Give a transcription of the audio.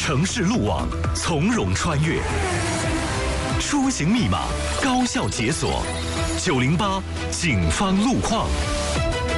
城市路网从容穿越，出行密码高效解锁，908警方路况。